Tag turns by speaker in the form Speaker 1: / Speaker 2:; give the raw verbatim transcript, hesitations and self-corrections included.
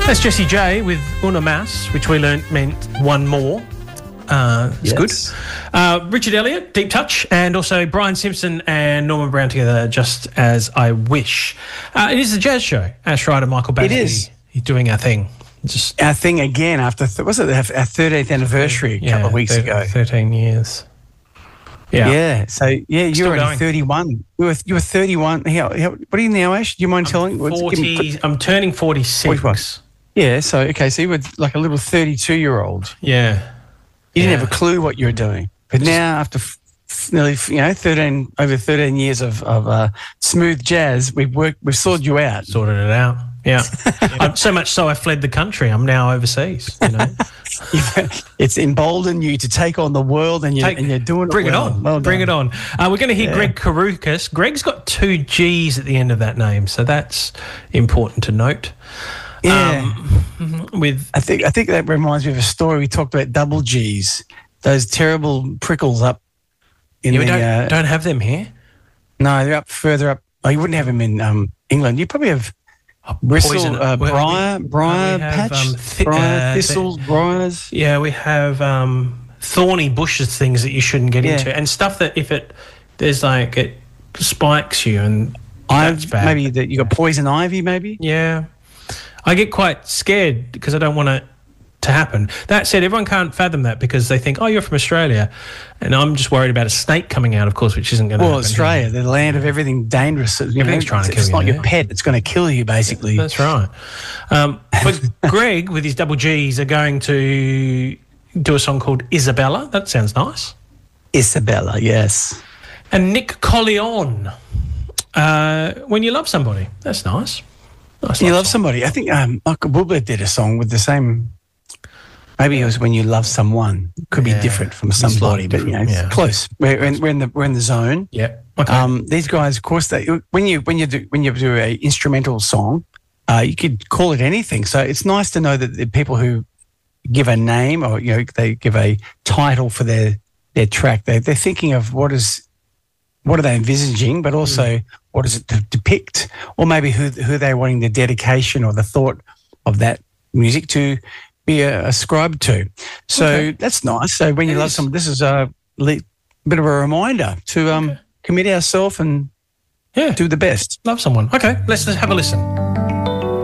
Speaker 1: That's Jessie J with Una Mas, which we learnt meant one more. Uh, it's
Speaker 2: yes.
Speaker 1: good. Uh, Richard Elliott, Deep Touch, and also Brian Simpson and Norman Brown together, Just As I Wish. Uh, it is a jazz show. Ash Ryder, Michael Bassey.
Speaker 2: It is.
Speaker 1: He's doing our thing. Just
Speaker 2: our thing again after, th- was it our thirteenth anniversary a
Speaker 1: yeah,
Speaker 2: couple of weeks
Speaker 1: thir-
Speaker 2: ago?
Speaker 1: thirteen years. Yeah.
Speaker 2: Yeah. So, yeah, you
Speaker 1: Still
Speaker 2: were
Speaker 1: going.
Speaker 2: thirty-one. You were, you were thirty-one. How, how, what are you now, Ash? Do you mind
Speaker 1: I'm
Speaker 2: telling?
Speaker 1: forty,
Speaker 2: Give me-
Speaker 1: I'm turning forty-six.
Speaker 2: forty-one. Yeah, so, okay, so you were like a little thirty-two-year-old.
Speaker 1: Yeah.
Speaker 2: You didn't
Speaker 1: Yeah.
Speaker 2: have a clue what you were doing. But now, after f- f- nearly, you know, thirteen over thirteen years of, of uh, smooth jazz, we've worked, we've sorted you out.
Speaker 1: Sorted it out. Yeah. I'm, so much so I fled the country. I'm now overseas, you know.
Speaker 2: It's emboldened you to take on the world, and you're,
Speaker 1: Take-
Speaker 2: and you're doing it
Speaker 1: Bring
Speaker 2: well.
Speaker 1: it on.
Speaker 2: Well
Speaker 1: Bring
Speaker 2: done.
Speaker 1: it on. Uh, we're going to hear
Speaker 2: Yeah.
Speaker 1: Greg Karukas. Greg's got two G's at the end of that name, so that's important to note.
Speaker 2: Yeah.
Speaker 1: Um, with
Speaker 2: I think I think that reminds me of a story we talked about double G's, those terrible prickles up in
Speaker 1: yeah, we
Speaker 2: the.
Speaker 1: don't,
Speaker 2: uh,
Speaker 1: don't have them here.
Speaker 2: no, they're up further up. Oh, you wouldn't have them in um, England. You probably have bristle,
Speaker 1: Poison-
Speaker 2: uh,
Speaker 1: well,
Speaker 2: briar,
Speaker 1: we-
Speaker 2: briar
Speaker 1: we have,
Speaker 2: patch,
Speaker 1: um, thi-
Speaker 2: briar
Speaker 1: uh,
Speaker 2: thistles, briars.
Speaker 1: Yeah, we have um, thorny bushes, things that you shouldn't get
Speaker 2: Yeah.
Speaker 1: into, and stuff that if it there's like it spikes you, and that's
Speaker 2: I've
Speaker 1: bad.
Speaker 2: maybe that you got poison ivy, maybe.
Speaker 1: Yeah. I get quite scared because I don't want it to happen. That said, everyone can't fathom that because they think, oh, you're from Australia. And I'm just worried about a snake coming out, of course, which isn't going to
Speaker 2: Well,
Speaker 1: happen.
Speaker 2: Australia, the land of everything dangerous. You know,
Speaker 1: Everything's trying to
Speaker 2: it's
Speaker 1: kill
Speaker 2: it's
Speaker 1: you
Speaker 2: not
Speaker 1: now.
Speaker 2: your pet; it's going to kill you, basically.
Speaker 1: That's right. Um, but Greg, with his double G's, are going to do a song called Isabella. That sounds nice.
Speaker 2: Isabella, yes.
Speaker 1: And Nick Collion, uh, When You Love Somebody. That's nice. Nice
Speaker 2: You
Speaker 1: love
Speaker 2: love
Speaker 1: song.
Speaker 2: somebody. I think um, Michael Bublé did a song with the same. Maybe it was when you love someone. Could be
Speaker 1: Yeah,
Speaker 2: different from
Speaker 1: slightly
Speaker 2: somebody, but you know,
Speaker 1: different,
Speaker 2: it's
Speaker 1: yeah.
Speaker 2: close. We're in, we're in the we're in the zone.
Speaker 1: Yeah. Okay.
Speaker 2: Um, these guys, of course, they when you when you do when you do a instrumental song, uh, you could call it anything. So it's nice to know that the people who give a name or you know they give a title for their their track. They they're thinking of what is what are they envisaging, but also
Speaker 1: Mm.
Speaker 2: what does it de- depict, or maybe who who they're wanting the dedication or the thought of that music to be uh, ascribed to. So
Speaker 1: Okay.
Speaker 2: that's nice. So when you
Speaker 1: It
Speaker 2: love
Speaker 1: is.
Speaker 2: someone, this is a li- bit of a reminder to um,
Speaker 1: Okay.
Speaker 2: commit ourselves and
Speaker 1: yeah.
Speaker 2: do the best.
Speaker 1: Love someone. Okay, let's, let's have a listen.